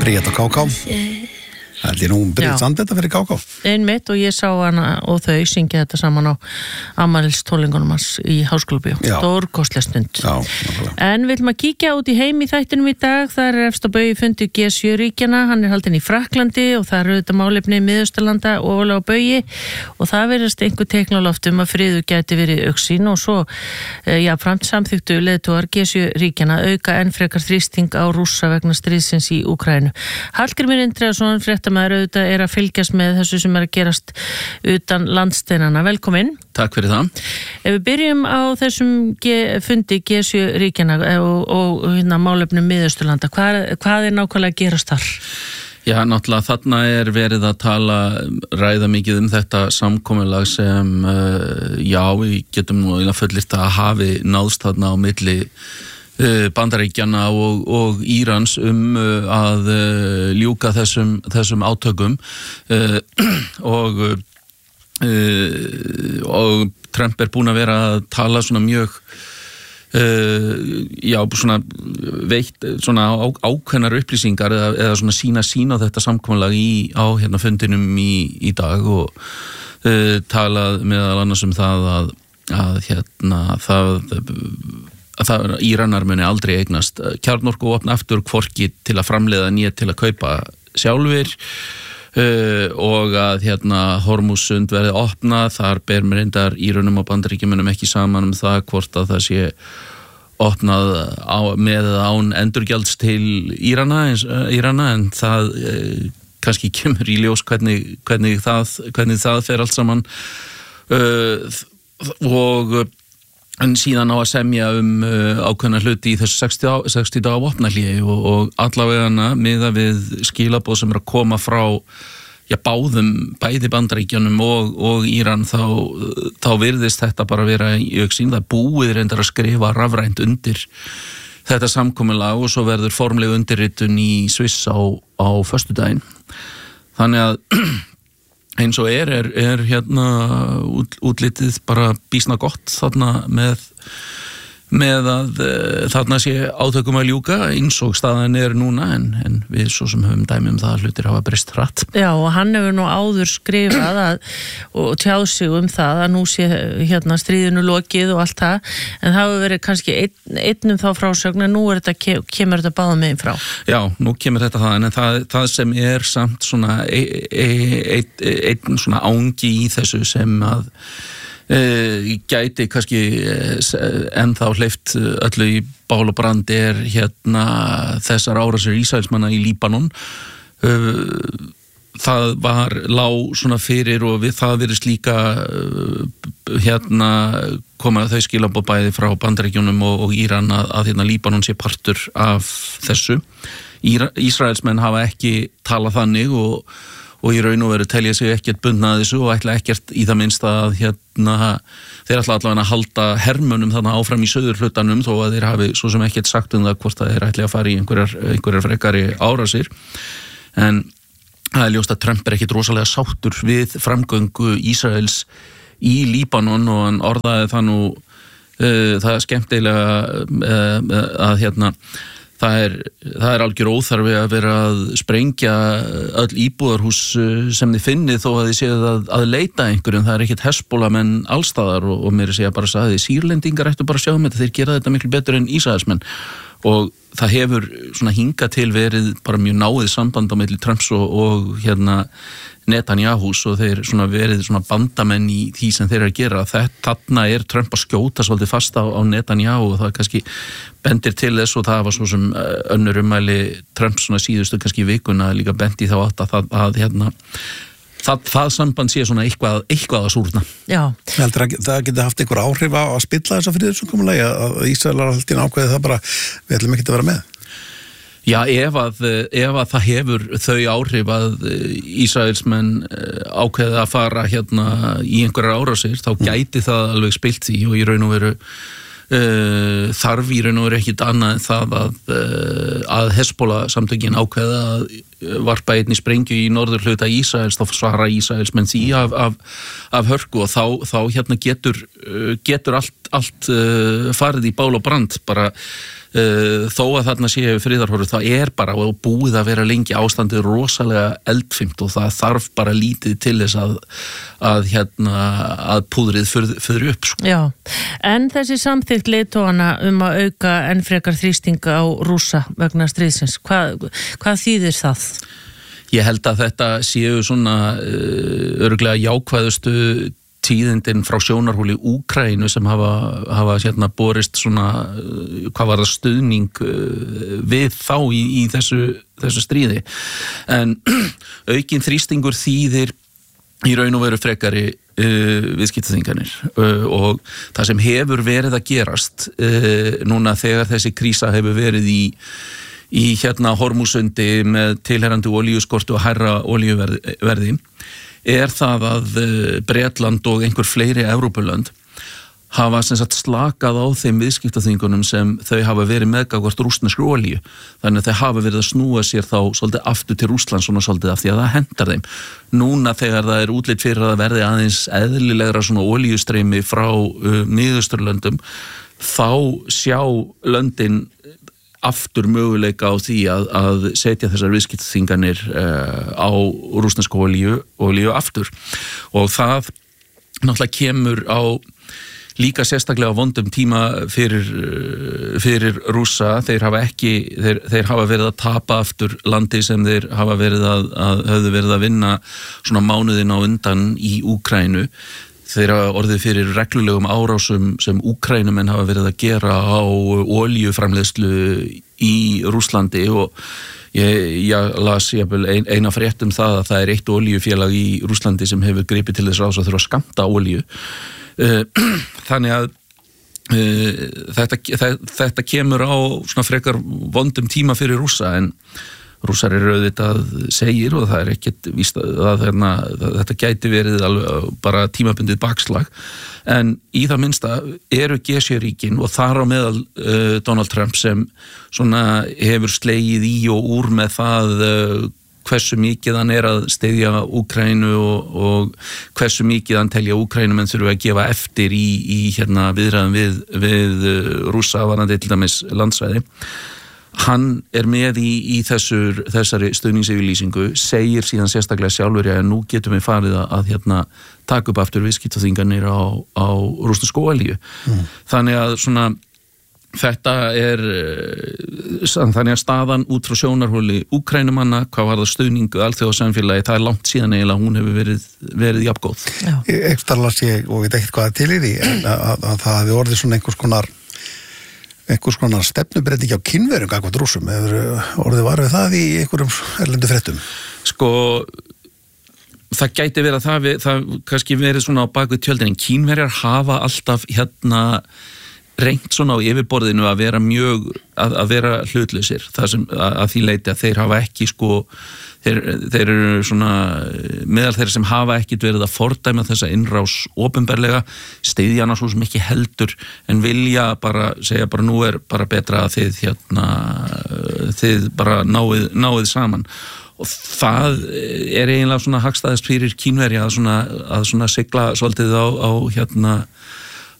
Bríett og Káká. Það nú Bríett Sandbetta fyrir Káká. Einmitt, og ég sá hana og þau syngja þetta saman á afmælistónleikunum hans í Háskólabíó. Stórkostleg stund. Já, nákvæmlega. En við viljum að kíkja út í heim í þættinum í dag. Það efst á Baugi fundi G7 ríkjana. Hann haldinn í Frakklandi og það auðvitað málefni Miðausturlanda og á Baugi og það verðast einhver teikn á lofti að friður gæti verið augsýn og svo framt samþyktu leiðtogar G7 ríkjana auka enn frekar þrýsting á Rússa vegna stríðsins í Úkraínu. Hallgrímur Indriðason, fréttamaður, auðvitað að fylgjast með þessu sem að gerast utan landsteinana. Velkomin. Takk fyrir það. Ef við byrjum á þessum fundi G7 ríkjana og málefnum Miðausturlanda, hvað nákvæmlega gerast þar? Já, náttúrulega þarna verið að ræða mikið þetta samkomulag sem, við getum nú fullyrt að hafi náðst þarna á milli Bandaríkjanna og Írans að ljúka þessum átökum og Trump búinn að vera að tala svona mjög svona veitt svona ákveðnar upplýsingar eða svona sína á þetta samkomulag á fundinum í dag og talað meðal annars það að Íranar muni aldrei eignast kjarnorkuvopn aftur, hvorki til að framleiða né til að kaupa sjálfir og að Hormúzsund verði opnað. Þar ber mér reyndar Írönum og Bandaríkjunum ekki saman það hvort að það sé opnað með án endurgjalds til Írana en það kannski kemur í ljós hvernig það fer allt saman en síðan á að semja ákveðna hluti í þessu 60 daga vopnahléi og allavega miða við skilaboð sem að koma frá bæði Bandaríkjunum og Íran þá virðist þetta bara vera í augsýn. Það búið reyndar að skrifa rafrænt undir þetta samkomulag og svo verður formleg undirritun í Sviss á föstudaginn. Þannig að eins og útlitið bara býsna gott þarna með að þarna sé átökum að ljúka eins og staðan núna en við svo sem höfum dæmi það að hlutir hafa breyst hratt. Já, og hann hefur nú áður skrifað og tjáð sig það að nú sé stríðinu lokið og allt það, en það hefur verið kannski einnum þá frásögn en nú kemur þetta báðum megin frá. Já, nú kemur þetta það, en það sem samt svona einn svona ángi í þessu sem að gæti kannski ennþá hleypt öllu í bál og brand þessar árásir Ísraelsmanna í Líbanon. Það lá svona fyrir og við það virðist líka koma þau skilaboð bæði frá Bandaríkjunum og Íran að Líbanon sé partur af þessu. Ísraelsmenn hafa ekki talað þannig og í raun og veru telja sig ekkert bundna að þessu og ætla ekkert í það minnsta að þeir ætla allavega að halda hermönum þarna áfram í suðurhlutanum þó að þeir hafi svo sem ekkert sagt það hvort að þeir ætla að fara í einhverjar frekari árásir. En það ljóst að Trump ekkert rosalega sáttur við framgöngu Ísraels í Líbanon og hann orðaði það nú það skemmtilega að það er algjör óþarfi að vera að sprengja öll íbúðarhús sem þið finnið þó að þið séð að leita einhverjum. Það ekkert Hezbollah-menn allstaðar og mér segja bara að Sýrlendingar ættu bara að sjá þetta, þeir gera þetta miklu betur en Ísraelsmenn og það hefur svona hingað til verið bara mjög náið samband á milli Trumps og Netanyahus og þeir svona verið svona bandamenn í því sem þeir að gera. Þarna Trump að skjóta svolítið fast á Netanyahu og það kannski bendir til þess og það var svo sem önnur ummæli Trump svona síðustu kannski vikuna líka bendi þá átt að það samband sé svona eitthvað að súrna. Já. Heldur að það geti haft einhver áhrif að spilla þess að friðarsamkomulagi að Ísraelar alltaf ákveði það bara við ætlum ekki að vera með? Já, ef að það hefur þau áhrif að Ísraelsmenn ákveða að fara í einhverjar árásir, þá gæti það alveg spilt því og í raun og veru þarf í raun og veru ekkit annað en það að Hezbollah samtökin ákveða að varpa einni sprengju í norðurhluta Ísraels, þá svara Ísraelsmenn því af hörku, og þá hérna getur allt farið í bál og brand, bara þó að þarna séu friðarhorfur, það bara og búið að vera lengi ástandið rosalega eldfimt, og það þarf bara lítið til þess að púðrið fyrir upp, sko. Já, en þessi samþykkt leiðtogana að auka enn frekar þrýsting á Rússa vegna stríðsins, hvað þýðir það? Ég held að þetta séu svona örugglega jákvæðustu tíðindin frá sjónarhóli Úkraínu sem hafa borist svona, hvað var það, stuðning við þá í þessu stríði. En aukinn þrýstingur þýðir í raun og veru frekari viðskiptaþvinganir, og það sem hefur verið að gerast núna þegar þessi krísa hefur verið í Hormúsundi með tilherrandi olíuskortu og hærra olíuverði, það að Bretland og einhver fleiri Evrópulönd hafa sem sagt slakað á þeim viðskiptaþvingunum sem þau hafa verið með gagnvart rússneskri olíu. Þannig að þau hafa verið að snúa sér þá svolítið aftur til Rússlands svona svolítið af því að það hendar þeim. Núna þegar það útlit fyrir að verði aðeins eðlilegra svona olíustreymi frá Miðausturlöndum, þá sjá löndin aftur möguleika á því að setja þessar viðskiptaþvinganir á rússnesku olíu aftur, og það náttúrulega kemur á líka sérstaklega vondum tíma fyrir Rússa. Þeir hafa verið að tapa aftur landi sem þeir hafa höfðu verið að vinna svona mánuðin á undan í Úkraínu. Þeir hafa orðið fyrir reglulegum árásum sem Úkrænumenn hafa verið að gera á olíuframleiðslu í Rússlandi, og ég las eina frétt það að það eitt olíufélag í Rússlandi sem hefur gripið til þess að þurfa að skammta olíu. Þannig að þetta kemur á svona frekar vondum tíma fyrir Rússa, en Rússar auðvitað segir, og það ekkert víst að þetta gæti verið alveg bara tímabundið bakslag, en í það minnsta eru G7-ríkin og þar á meðal Donald Trump sem svona hefur slegið í og úr með það hversu mikið hann að styðja Úkraínu og hversu mikið hann telja Úkraínumenn þurfa að gefa eftir í viðræðum við Rússa varðandi til dæmis landsvæði. Hann með í þessari stuðningsyfirlýsingu, segir síðan sérstaklega sjálfur að nú getum við farið að taka upp aftur viðskiptaþvinganir á rússnesku olíu. Þannig að svona þetta þannig að staðan út frá sjónarhóli Úkrænumanna, hvað var það stuðningu alþjóðasamfélagi, það langt síðan eiginlega hún hefur verið jafngóð. Ekki las ég og veit ekkert hvað til í því, að það hefði orðið svona einhvers konar stefnubreiting á Kínverjum gagnvart Rússum. Hefur orðið var við það í einhverjum erlendu fréttum? Sko, það gæti verið að það kannski verið svona á bakvið tjöldin, en Kínverjar hafa alltaf reynt svona á yfirborðinu að vera hlutlausir, það sem að því leiti að þeir hafa ekki þeir eru svona meðal þeir sem hafa ekkit verið að fordæma þessa innrás opinberlega, styðja hana svo sem ekki heldur, en vilja bara segja bara nú bara betra að þið bara náið saman, og það eiginlega svona hagstæðist fyrir Kínverja að svona sigla svolítið á